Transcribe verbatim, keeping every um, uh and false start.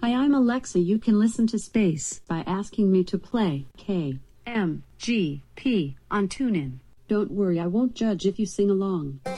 Hi, I'm Alexa. You can listen to Space by asking me to play K M G P on TuneIn. Don't worry, I won't judge if you sing along.